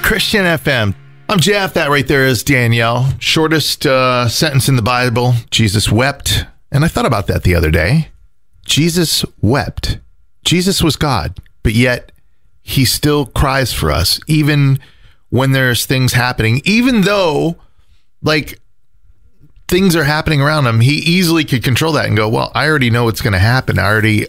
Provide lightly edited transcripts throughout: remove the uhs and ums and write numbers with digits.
Christian FM. I'm Jeff. That right there is Danielle. Shortest sentence in the Bible. Jesus wept. And I thought about that the other day. Jesus wept. Jesus was God, but yet he still cries for us, even when there's things happening, even though like things are happening around him. He easily could control that and go, well, I already know what's going to happen.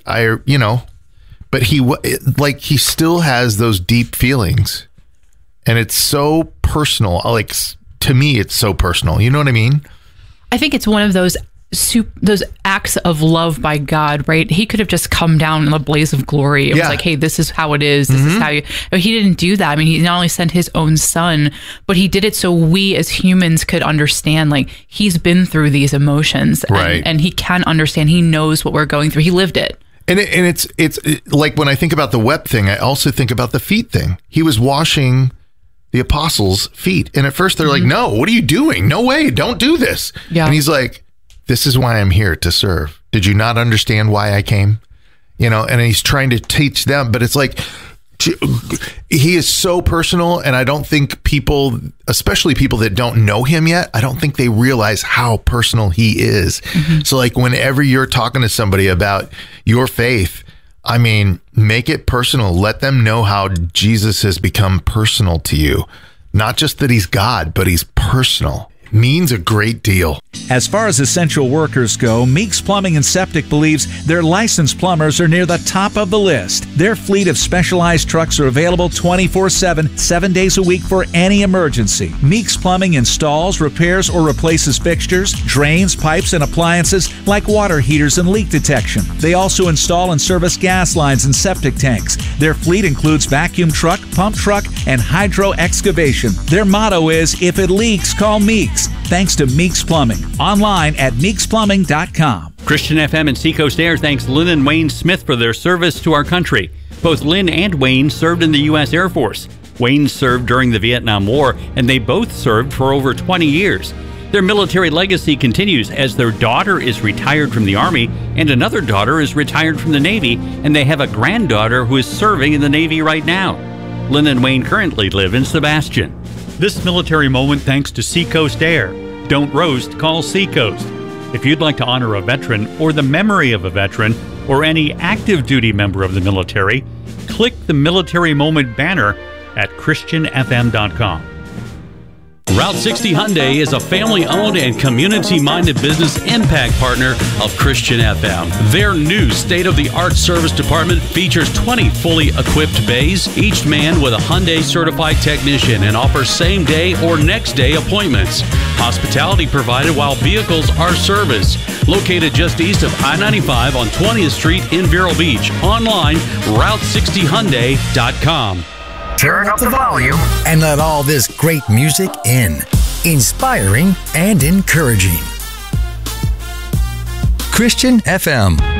But he still has those deep feelings, and it's so personal. Like, to me, it's so personal. You know what I mean? I think it's one of those acts of love by God, right? He could have just come down in a blaze of glory. It was like, hey, this is how it is. This is how you... But he didn't do that. I mean, he not only sent his own son, but he did it so we as humans could understand, like, he's been through these emotions. Right. And he can understand. He knows what we're going through. He lived it. And it's like, when I think about the wept thing, I also think about the feet thing. He was washing the apostles' feet. And at first they're like, no, what are you doing? No way. Don't do this. Yeah. And he's like, this is why I'm here, to serve. Did you not understand why I came? And he's trying to teach them, but it's like, he is so personal. And I don't think people, especially people that don't know him yet, I don't think they realize how personal he is. So like, whenever you're talking to somebody about your faith, I mean, make it personal. Let them know how Jesus has become personal to you. Not just that he's God, but he's personal. Means a great deal. As far as essential workers go, Meeks Plumbing and Septic believes their licensed plumbers are near the top of the list. Their fleet of specialized trucks are available 24/7, 7 days a week for any emergency. Meeks Plumbing installs, repairs, or replaces fixtures, drains, pipes, and appliances like water heaters and leak detection. They also install and service gas lines and septic tanks. Their fleet includes vacuum truck, pump truck, and hydro excavation. Their motto is, if it leaks, call Meeks. Thanks to Meeks Plumbing. Online at meeksplumbing.com. Christian FM and Seacoast Air thanks Lynn and Wayne Smith for their service to our country. Both Lynn and Wayne served in the U.S. Air Force. Wayne served during the Vietnam War, and they both served for over 20 years. Their military legacy continues as their daughter is retired from the Army and another daughter is retired from the Navy, and they have a granddaughter who is serving in the Navy right now. Lynn and Wayne currently live in Sebastian. This military moment thanks to Seacoast Air. Don't roast, call Seacoast. If you'd like to honor a veteran or the memory of a veteran or any active duty member of the military, click the Military Moment banner at ChristianFM.com. Route 60 Hyundai is a family-owned and community-minded business impact partner of Christian FM. Their new state-of-the-art service department features 20 fully equipped bays, each manned with a Hyundai-certified technician, and offers same-day or next-day appointments. Hospitality provided while vehicles are serviced. Located just east of I-95 on 20th Street in Vero Beach. Online, Route60Hyundai.com. Turn up the volume and let all this great music in. Inspiring and encouraging. Christian FM.